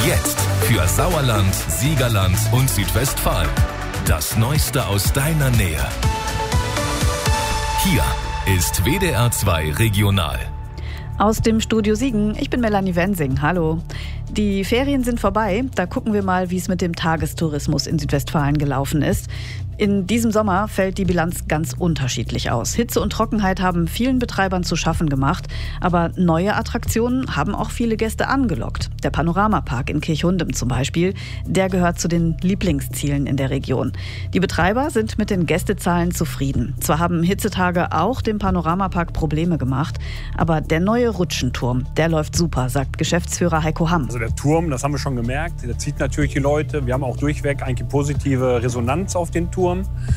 Jetzt für Sauerland, Siegerland und Südwestfalen. Das Neueste aus deiner Nähe. Hier ist WDR 2 Regional. Aus dem Studio Siegen, ich bin Melanie Wensing, hallo. Die Ferien sind vorbei, da gucken wir mal, wie es mit dem Tagestourismus in Südwestfalen gelaufen ist. In diesem Sommer fällt die Bilanz ganz unterschiedlich aus. Hitze und Trockenheit haben vielen Betreibern zu schaffen gemacht, aber neue Attraktionen haben auch viele Gäste angelockt. Der Panoramapark in Kirchhundem zum Beispiel, der gehört zu den Lieblingszielen in der Region. Die Betreiber sind mit den Gästezahlen zufrieden. Zwar haben Hitzetage auch dem Panoramapark Probleme gemacht, aber der neue Rutschenturm, der läuft super, sagt Geschäftsführer Heiko Hamm. Also der Turm, das haben wir schon gemerkt, der zieht natürlich die Leute. Wir haben auch durchweg eigentlich positive Resonanz auf den Turm.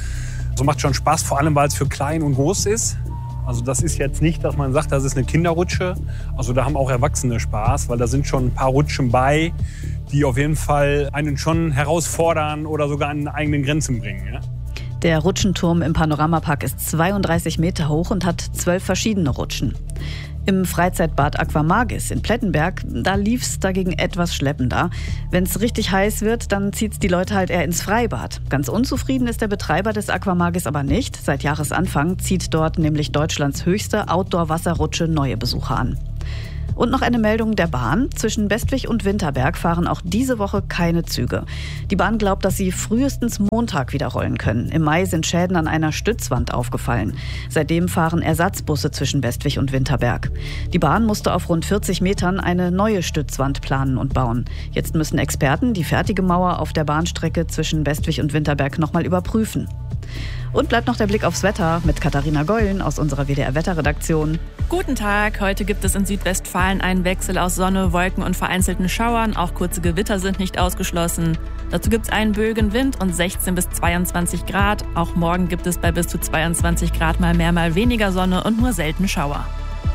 So macht schon Spaß, vor allem weil es für klein und groß ist. Also das ist jetzt nicht, dass man sagt, das ist eine Kinderrutsche. Also da haben auch Erwachsene Spaß, weil da sind schon ein paar Rutschen bei, die auf jeden Fall einen schon herausfordern oder sogar an eigenen Grenzen bringen. Ja? Der Rutschenturm im Panoramapark ist 32 Meter hoch und hat 12 verschiedene Rutschen. Im Freizeitbad Aquamagis in Plettenberg, da lief's dagegen etwas schleppender. Wenn's richtig heiß wird, dann zieht's die Leute halt eher ins Freibad. Ganz unzufrieden ist der Betreiber des Aquamagis aber nicht. Seit Jahresanfang zieht dort nämlich Deutschlands höchste Outdoor-Wasserrutsche neue Besucher an. Und noch eine Meldung der Bahn. Zwischen Bestwig und Winterberg fahren auch diese Woche keine Züge. Die Bahn glaubt, dass sie frühestens Montag wieder rollen können. Im Mai sind Schäden an einer Stützwand aufgefallen. Seitdem fahren Ersatzbusse zwischen Bestwig und Winterberg. Die Bahn musste auf rund 40 Metern eine neue Stützwand planen und bauen. Jetzt müssen Experten die fertige Mauer auf der Bahnstrecke zwischen Bestwig und Winterberg nochmal überprüfen. Und bleibt noch der Blick aufs Wetter mit Katharina Geulen aus unserer WDR-Wetterredaktion. Guten Tag, heute gibt es in Südwestfalen einen Wechsel aus Sonne, Wolken und vereinzelten Schauern. Auch kurze Gewitter sind nicht ausgeschlossen. Dazu gibt es einen böigen Wind und 16 bis 22 Grad. Auch morgen gibt es bei bis zu 22 Grad mal mehr, mal weniger Sonne und nur selten Schauer.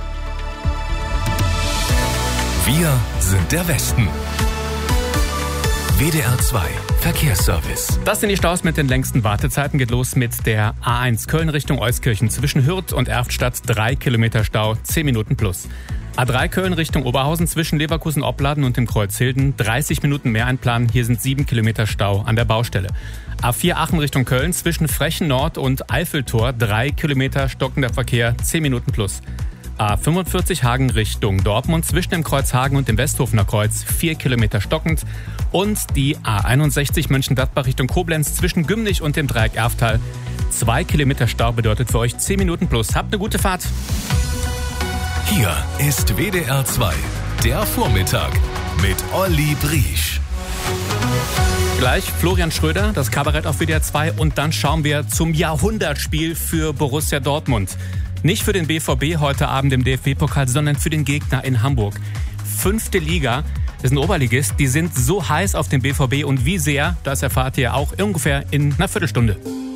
Wir sind der Westen. WDR 2 Verkehrsservice. Das sind die Staus mit den längsten Wartezeiten. Geht los mit der A1 Köln Richtung Euskirchen. Zwischen Hürth und Erftstadt 3 Kilometer Stau, 10 Minuten plus. A3 Köln Richtung Oberhausen zwischen Leverkusen-Opladen und dem Kreuz Hilden. 30 Minuten mehr einplanen. Hier sind 7 Kilometer Stau an der Baustelle. A4 Aachen Richtung Köln zwischen Frechen Nord und Eiffeltor. 3 Kilometer stockender Verkehr, 10 Minuten plus. A45 Hagen Richtung Dortmund zwischen dem Kreuz Hagen und dem Westhofener Kreuz 4 Kilometer stockend. Und die A61 Mönchengladbach Richtung Koblenz zwischen Gümnich und dem Dreieck Erftal. 2 Kilometer Stau bedeutet für euch 10 Minuten plus. Habt eine gute Fahrt. Hier ist WDR 2, der Vormittag mit Olli Briesch. Gleich Florian Schröder, das Kabarett auf WDR 2 und dann schauen wir zum Jahrhundertspiel für Borussia Dortmund. Nicht für den BVB heute Abend im DFB-Pokal, sondern für den Gegner in Hamburg. 5. Liga, das ist ein Oberligist, die sind so heiß auf den BVB und wie sehr, das erfahrt ihr auch ungefähr in einer Viertelstunde.